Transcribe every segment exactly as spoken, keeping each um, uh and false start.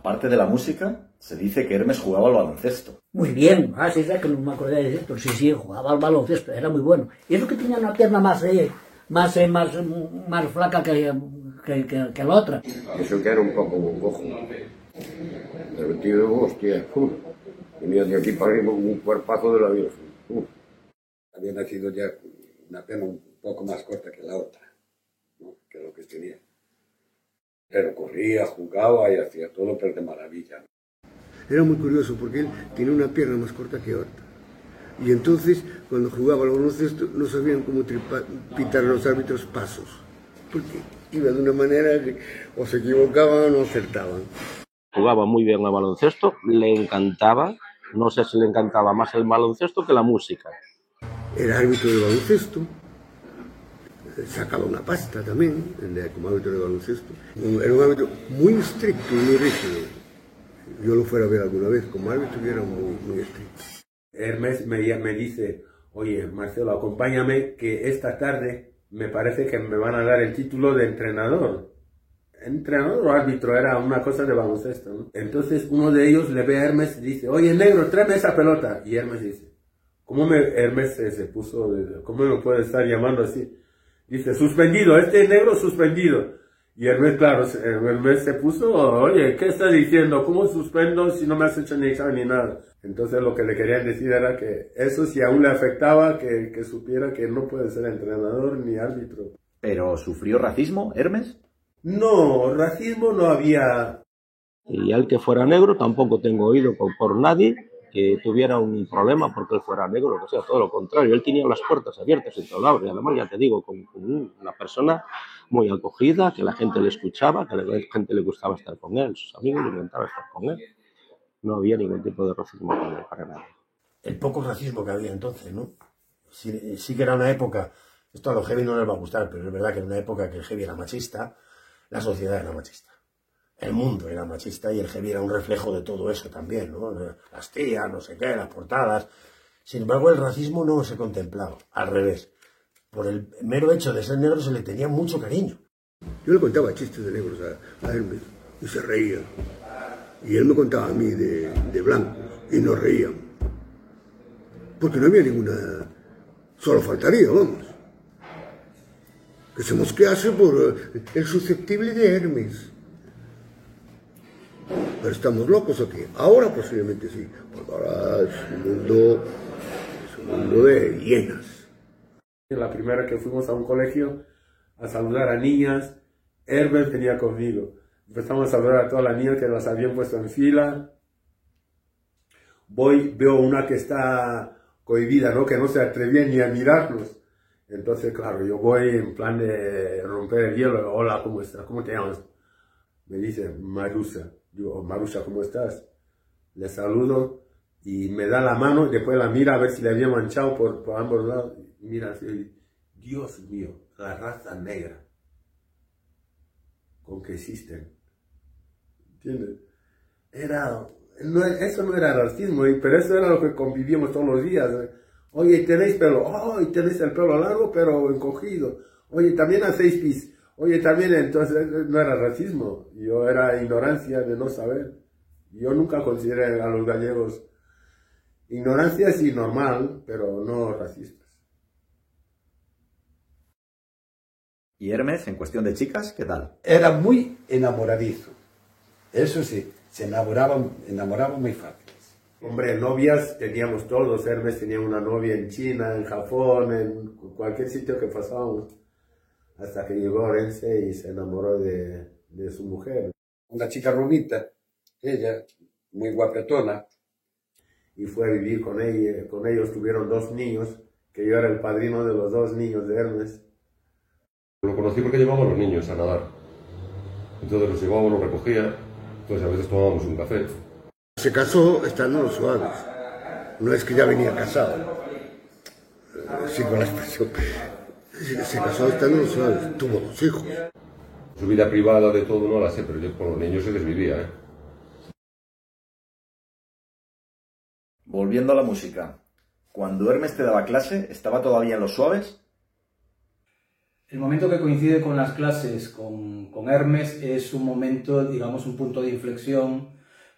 Aparte de la música, se dice que Hermes jugaba al baloncesto. Muy bien, ah, sí, es que no me acordé de esto, sí, sí, jugaba al baloncesto, era muy bueno. Y eso que tenía una pierna más, eh, más, eh, más, más flaca que, que, que, que la otra. Eso que era un poco cojo. Pero el tío, hostia, uh, venía de aquí para arriba con un cuerpazo de la vida. Uh. Había nacido ya una pierna un poco más corta que la otra, ¿no? Que lo que tenía. Pero corría, jugaba y hacía todo, pero de maravilla. Era muy curioso porque él tenía una pierna más corta que otra. Y entonces, cuando jugaba al baloncesto, no sabían cómo tripa, pitar los árbitros pasos. Porque iba de una manera que o se equivocaban o no acertaban. Jugaba muy bien al baloncesto, le encantaba. No sé si le encantaba más el baloncesto que la música. Era árbitro de baloncesto. Sacaba una pasta también, como árbitro de baloncesto. Era un árbitro muy estricto y muy rígido. Yo lo fuera a ver alguna vez como árbitro y era muy, muy estricto. Hermes me, me dice, oye, Marcelo, acompáñame que esta tarde me parece que me van a dar el título de entrenador. Entrenador o árbitro, era una cosa de baloncesto, ¿no? Entonces uno de ellos le ve a Hermes y dice, oye, negro, tráeme esa pelota. Y Hermes dice, ¿cómo me, Hermes se, se puso, cómo me puede estar llamando así? Dice, suspendido, este negro suspendido. Y Hermes, claro, Hermes se puso, oye, ¿qué estás diciendo? ¿Cómo suspendo si no me has hecho ni examen ni nada? Entonces lo que le querían decir era que eso si aún le afectaba, que, que supiera que no puede ser entrenador ni árbitro. ¿Pero sufrió racismo, Hermes? No, racismo no había. Y al que fuera negro tampoco tengo oído por, por nadie que tuviera un problema porque él fuera negro, lo que sea, todo lo contrario. Él tenía las puertas abiertas en todos lados y además, ya te digo, con, con una persona muy acogida, que la gente le escuchaba, que a la gente le gustaba estar con él, sus amigos le encantaba estar con él. No había ningún tipo de racismo con él, para nada. El poco racismo que había entonces, ¿no? Sí, sí que era una época, esto a los heavy no les va a gustar, pero es verdad que era una época que el heavy era machista, la sociedad era machista. El mundo era machista y el heavy era un reflejo de todo eso también, ¿no? Las tías, no sé qué, las portadas. Sin embargo, el racismo no se contemplaba, al revés. Por el mero hecho de ser negro se le tenía mucho cariño. Yo le contaba chistes de negros a, a Hermes y se reía. Y él me contaba a mí de, de blancos y nos reían. Porque no había ninguna... Solo faltaría, vamos. Que se mosquease por el susceptible de Hermes. Pero estamos locos aquí. Ahora posiblemente sí, porque ahora es un mundo, es un mundo de hienas. La primera que fuimos a un colegio a saludar a niñas, Hermes venía conmigo. Empezamos a saludar a todas las niñas que las habían puesto en fila. Voy, veo una que está cohibida, ¿no? Que no se atrevía ni a mirarnos. Entonces, claro, yo voy en plan de romper el hielo. Hola, ¿cómo estás? ¿Cómo te llamas? Me dice, Marusa. Digo, Marusa, ¿cómo estás? Le saludo y me da la mano y después la mira a ver si le había manchado por, por ambos lados. Mira así, Dios mío, la raza negra con que existen. ¿Entiendes? Era, no, eso no era racismo, pero eso era lo que convivíamos todos los días. Oye, ¿tenéis pelo? Oh, tenéis el pelo largo pero encogido. Oye, también hacéis pis. Oye, también, entonces no era racismo, yo era ignorancia de no saber. Yo nunca consideré a los gallegos ignorancia sí normal, pero no racistas. ¿Y Hermes, en cuestión de chicas, qué tal? Era muy enamoradizo. Eso sí, se enamoraban, enamoraban muy fácil. Hombre, novias teníamos todos. Hermes tenía una novia en China, en Japón, en cualquier sitio que pasábamos. Hasta que llegó Orense y se enamoró de, de su mujer. Una chica rubita, ella, muy guapetona. Y fue a vivir con ella. Con ellos tuvieron dos niños, que yo era el padrino de los dos niños de Hermes. Lo conocí porque llevaba a los niños a nadar. Entonces los llevaba, los recogía, entonces a veces tomábamos un café. Se casó estando en los Suaves. No es que ya venía casado. Sí, con la expresión. Se casó estando en los Suaves, tuvo dos hijos. Su vida privada de todo no la sé, pero yo con los niños se desvivía, ¿eh? Volviendo a la música, cuando Hermes te daba clase, ¿estaba todavía en los Suaves? El momento que coincide con las clases con, con Hermes es un momento, digamos, un punto de inflexión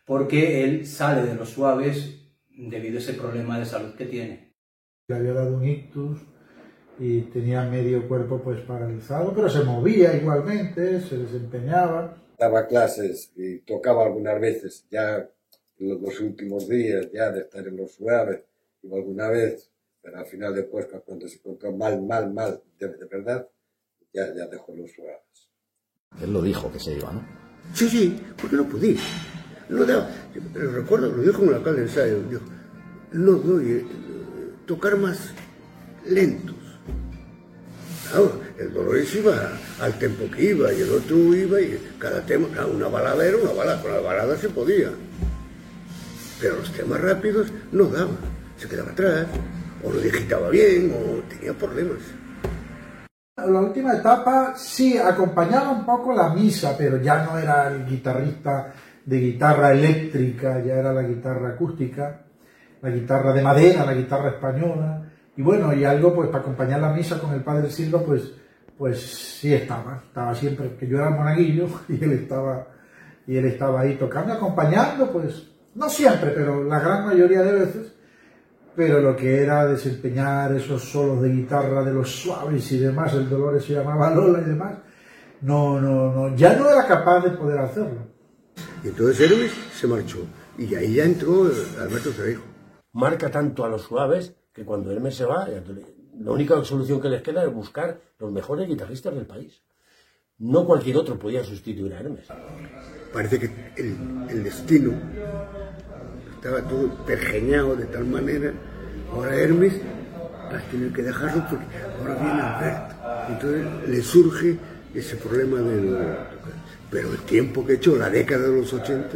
porque él sale de los Suaves debido a ese problema de salud que tiene. Le había dado un ictus y tenía medio cuerpo pues paralizado, pero se movía igualmente, se desempeñaba. Daba clases y tocaba algunas veces, ya en los últimos días, ya de estar en los Suaves, y alguna vez, pero al final después, cuando se encontró mal, mal, mal, de, de verdad, ya, ya dejó los Suaves. Él lo dijo que se iba, ¿no? Sí, sí, porque no podía. No daba. Pero recuerdo, lo dijo en el alcalde de ensayo, dijo, no doy, eh, tocar más lentos. Claro, el Dolores iba al tempo que iba y el otro iba y cada tema, una balada era una balada, con la balada se podía. Pero los temas rápidos no daban, se quedaba atrás, o lo digitaba bien, o tenía problemas. La última etapa sí acompañaba un poco la misa, pero ya no era el guitarrista de guitarra eléctrica, ya era la guitarra acústica, la guitarra de madera, la guitarra española. Y bueno, y algo pues para acompañar la misa con el padre Silva, pues, pues sí estaba, estaba siempre, que yo era monaguillo y él estaba, y él estaba ahí tocando, acompañando, pues, no siempre, pero la gran mayoría de veces, pero lo que era desempeñar esos solos de guitarra de los Suaves y demás, el Dolores se llamaba Lola y demás, no, no, no, ya no era capaz de poder hacerlo. Y entonces Hermes se marchó, y ahí ya entró Alberto Cereijo. Marca tanto a los Suaves que cuando Hermes se va, la única solución que les queda es buscar los mejores guitarristas del país. No cualquier otro podía sustituir a Hermes. Parece que el, el destino estaba todo pergeñado de tal manera, ahora Hermes has tenido que dejarlo porque ahora viene Alberto. Entonces le surge ese problema del... Pero el tiempo que he hecho, la década de los ochenta,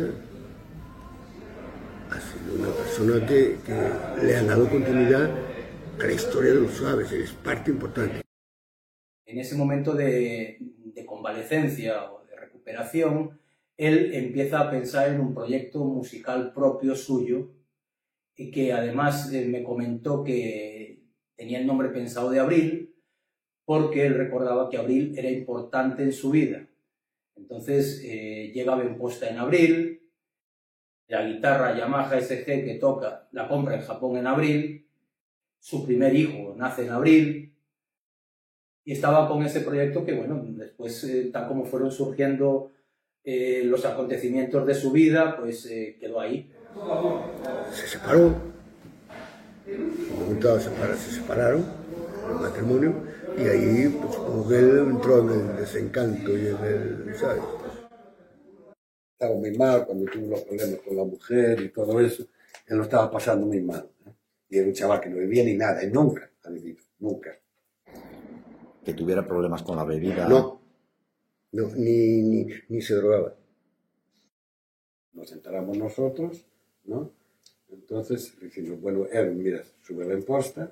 ha sido una persona que, que le ha dado continuidad a la historia de los Suaves, es parte importante. En ese momento de, de convalecencia o de recuperación, él empieza a pensar en un proyecto musical propio suyo y que además eh, me comentó que tenía el nombre pensado de Abril porque él recordaba que Abril era importante en su vida. Entonces eh, llega a Benposta en abril, la guitarra Yamaha S G que toca la compra en Japón en abril, su primer hijo nace en abril y estaba con ese proyecto que, bueno, después, eh, tal como fueron surgiendo eh, los acontecimientos de su vida, pues eh, quedó ahí. Se separó, en un momento dado se separaron, el matrimonio, y ahí pues, como que él entró en el desencanto y en el, ¿sabes? Estaba muy mal cuando tuvo los problemas con la mujer y todo eso, él lo estaba pasando muy mal, ¿eh? Y era un chaval que no bebía ni nada, y nunca ha bebido, nunca. Que tuviera problemas con la bebida. No, no ni, ni, ni se drogaba. Nos enteramos nosotros, ¿no? Entonces dijimos, bueno, él, mira, sube a Benposta,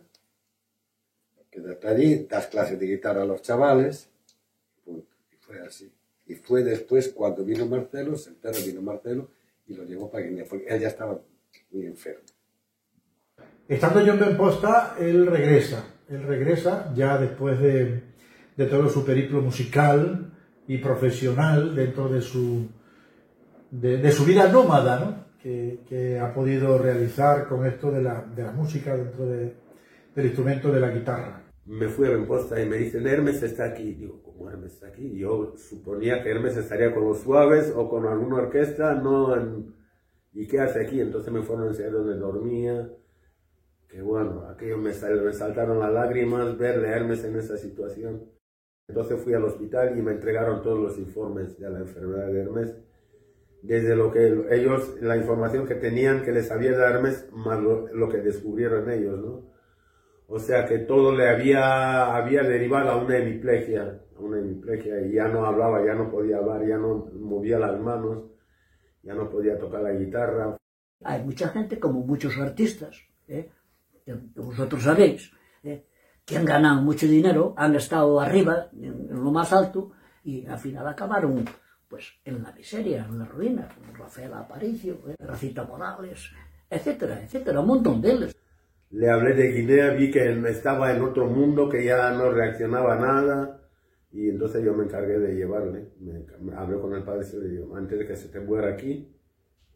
quédate allí, das clases de guitarra a los chavales, punto. Y fue así. Y fue después cuando vino Marcelo, se enteró, vino Marcelo y lo llevó para Guinea, porque él ya estaba muy enfermo. Estando yo en Benposta, él regresa. Él regresa ya después de, de todo su periplo musical y profesional dentro de su, de, de su vida nómada, ¿no? que, que ha podido realizar con esto de la, de la música dentro de, del instrumento de la guitarra. Me fui a Benposta y me dicen, Hermes está aquí. Digo, ¿cómo Hermes está aquí? Yo suponía que Hermes estaría con los Suaves o con alguna orquesta, no en... ¿Y qué hace aquí? Entonces me fueron a enseñar dónde dormía. Que bueno, aquello me saltaron las lágrimas verle a Hermes en esa situación. Entonces fui al hospital y me entregaron todos los informes de la enfermedad de Hermes. Desde lo que ellos, la información que tenían que les había dado Hermes, más lo, lo que descubrieron ellos, ¿no? O sea que todo le había, había derivado a una hemiplegia, a una hemiplegia, y ya no hablaba, ya no podía hablar, ya no movía las manos, ya no podía tocar la guitarra. Hay mucha gente, como muchos artistas, ¿eh? que vosotros sabéis, ¿eh? que han ganado mucho dinero, han estado arriba, en, en lo más alto, y al final acabaron pues, en la miseria, en la ruina, como Rafael Aparicio, ¿eh? Rafita Morales, etcétera, etcétera, un montón de ellos. Le hablé de Guinea, vi que estaba en otro mundo, que ya no reaccionaba a nada, y entonces yo me encargué de llevarle. Me, me hablé con el padre y le digo, antes de que se te muera aquí,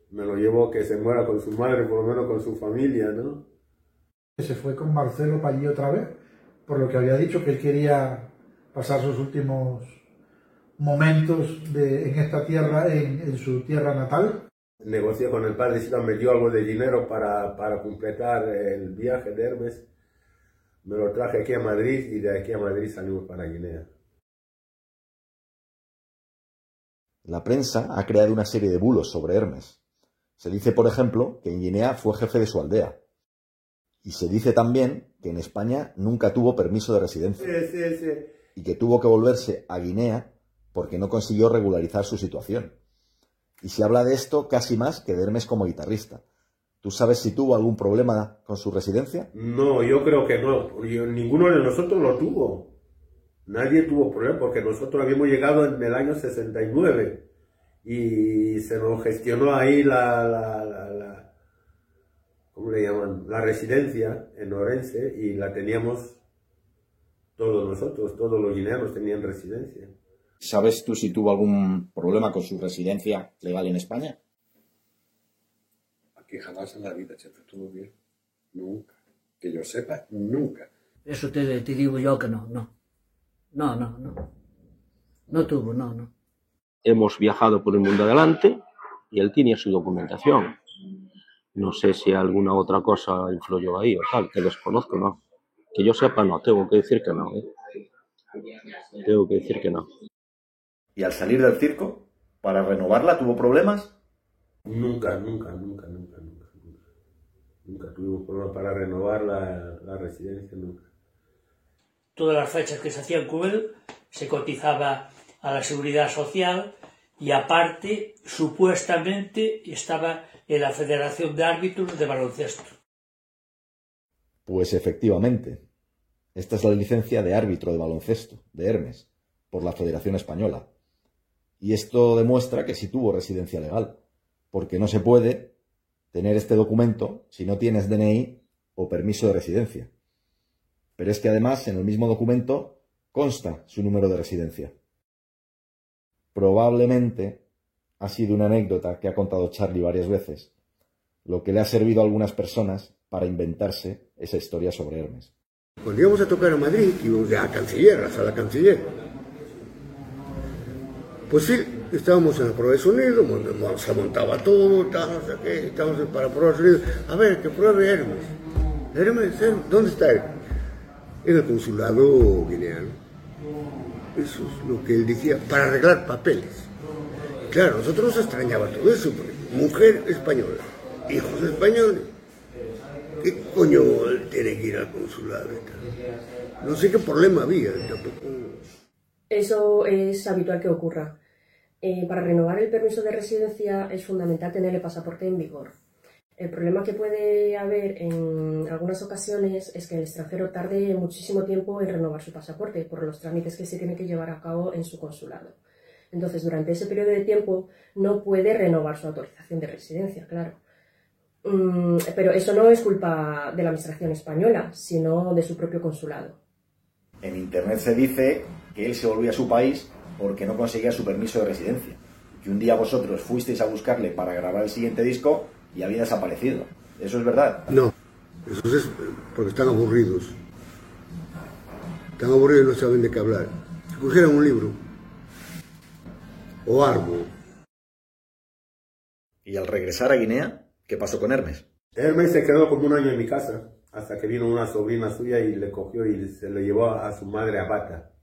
me lo llevo que se muera con su madre, por lo menos con su familia, ¿no? Se fue con Marcelo para allí otra vez, por lo que había dicho que él quería pasar sus últimos momentos de, en esta tierra, en, en su tierra natal. Negocié con el padre y me dio algo de dinero para, para completar el viaje de Hermes. Me lo traje aquí a Madrid y de aquí a Madrid salimos para Guinea. La prensa ha creado una serie de bulos sobre Hermes. Se dice, por ejemplo, que en Guinea fue jefe de su aldea. Y se dice también que en España nunca tuvo permiso de residencia. Sí, sí, sí. Y que tuvo que volverse a Guinea porque no consiguió regularizar su situación. Y se habla de esto casi más que de Hermes como guitarrista. ¿Tú sabes si tuvo algún problema con su residencia? No, yo creo que no. Yo, ninguno de nosotros lo tuvo. Nadie tuvo problema porque nosotros habíamos llegado en el año sesenta y nueve y se nos gestionó ahí la, la, la, la ¿cómo le llaman? La residencia en Orense y la teníamos todos nosotros, todos los guineanos tenían residencia. ¿Sabes tú si tuvo algún problema con su residencia legal en España? Aquí jamás en la vida, chefe, todo bien. Nunca. Que yo sepa, nunca. Eso te, te digo yo que no, no. No, no, no. No tuvo, no, no. Hemos viajado por el mundo adelante y él tenía su documentación. No sé si alguna otra cosa influyó ahí o tal, que desconozco, no. Que yo sepa, no. Tengo que decir que no, ¿eh? Tengo que decir que no. ¿Y al salir del circo, para renovarla, tuvo problemas? Nunca, nunca, nunca, nunca, nunca. Nunca, nunca tuvimos problemas para renovar la, la residencia, nunca. Todas las fechas que se hacían con él se cotizaba a la seguridad social y aparte, supuestamente, estaba en la Federación de Árbitros de Baloncesto. Pues efectivamente. Esta es la licencia de árbitro de baloncesto, de Hermes, por la Federación Española. Y esto demuestra que sí tuvo residencia legal, porque no se puede tener este documento si no tienes D N I o permiso de residencia. Pero es que además en el mismo documento consta su número de residencia. Probablemente ha sido una anécdota que ha contado Charlie varias veces, lo que le ha servido a algunas personas para inventarse esa historia sobre Hermes. Cuando íbamos a tocar a Madrid, íbamos a Canciller, a la Canciller. Pues sí, estábamos en la prueba de sonido, se montaba todo, tal, no sé qué, estábamos para probar sonido. A ver, que pruebe Hermes. Hermes, Hermes, ¿dónde está él? En el consulado guineano. Eso es lo que él decía, para arreglar papeles. Claro, nosotros nos extrañaba todo eso, porque mujer española, hijos españoles. ¿Qué coño tiene que ir al consulado? No sé qué problema había, tampoco. Eso es habitual que ocurra. Eh, para renovar el permiso de residencia es fundamental tener el pasaporte en vigor. El problema que puede haber en algunas ocasiones es que el extranjero tarde muchísimo tiempo en renovar su pasaporte por los trámites que se tienen que llevar a cabo en su consulado. Entonces, durante ese periodo de tiempo no puede renovar su autorización de residencia, claro. Mm, pero eso no es culpa de la administración española, sino de su propio consulado. En internet se dice que él se volvió a su país porque no conseguía su permiso de residencia. Que un día vosotros fuisteis a buscarle para grabar el siguiente disco y había desaparecido. ¿Eso es verdad? No, eso es porque están aburridos. Están aburridos y no saben de qué hablar. Si cogieran un libro o algo. ¿Y al regresar a Guinea, qué pasó con Hermes? Hermes se quedó como un año en mi casa, hasta que vino una sobrina suya y le cogió y se lo llevó a su madre a Bata.